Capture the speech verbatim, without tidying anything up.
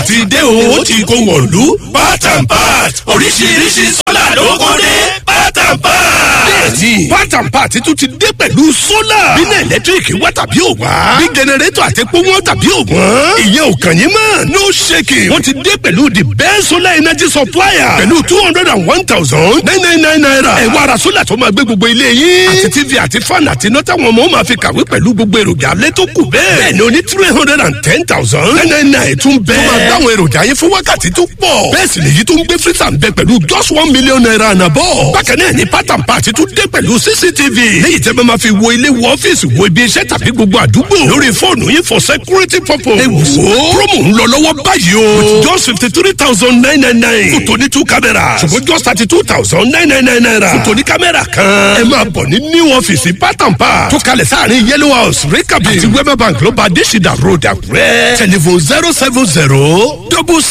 ti dé o ti kó wọ̀lú part and part oríṣiríṣi sólà ló kó dé part and part. bẹ́ẹ̀ni part and part tún ti dé pẹ̀lú sólà. bínú ẹ̀lẹ́tíríkì wá tàbí ò wá. bí jẹnẹrétọ̀ àti epo wọn tàbí ò wọ́n. ìyẹn ò kàn yín mọ́ no shaking. wọ́n ti dé pẹ̀lú the best solar energy supplier. pẹ̀lú two hundred and one thousand nine nine nine naira. ẹ wá ra sólà tó máa gbé gbogbo ilé yín. àti tv àti fan àti iná táwọn ọmọ máa fi kàwé pẹ̀lú gbogbo èròjà alẹ́ tó kù bẹ́ẹ̀. bẹ́ẹ̀ni o ní three hundred and ten thousand nine nine nine tún bẹ́ẹ̀. tó máa dáwọn èròjà yẹn fún wákàtí tó pọ̀. bẹ́ẹ̀ sì lèyí tó ń gbé freezer ń bẹ pẹ̀lú just one million naira ànàbọ̀. bákan náà ni part and part tún dé pẹ̀lú cctv. léyìí tẹ́ bá máa fi wo ilé wo ọ́fíìsì wo ibi iṣẹ́ tàbí gbogbo àdúgbò. lórí fóònù yín for security purpose. ẹ wò ó promo ń lọ lọ́wọ́ báyìí o. with just fifty three thousand nine nine nine. fún tòní two cameras. ṣùgbọ́n just thirty two thousand nine nine nine naira. fún tòní kámẹ́rà kan. ẹ máa bọ̀ ní new office part and part. tó kalẹ̀ sáàrin yellow house rekabi àti wema bank ló bá adésìdá road àkúrẹ́. telephone zero seven zero double